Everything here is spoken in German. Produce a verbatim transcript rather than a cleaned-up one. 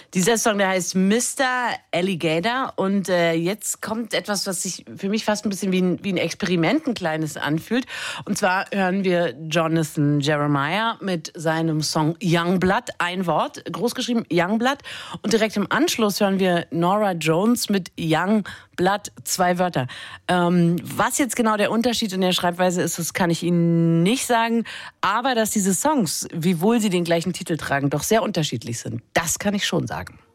Dieser Song, der heißt Mister Alligator und äh, jetzt kommt etwas, was sich für mich fast ein bisschen wie ein, wie ein Experiment, ein kleines anfühlt. Und zwar hören wir Jonathan Jeremiah mit seinem Song Youngblood, ein Wort, großgeschrieben Youngblood. Und direkt im Anschluss hören wir Norah Jones mit Youngblood, zwei Wörter. Ähm, was jetzt genau der Unterschied in der Schreibweise ist, das kann ich Ihnen nicht sagen. Aber dass diese Songs, wiewohl sie den gleichen Titel tragen, doch sehr unterschiedlich sind, das kann ich schon sagen.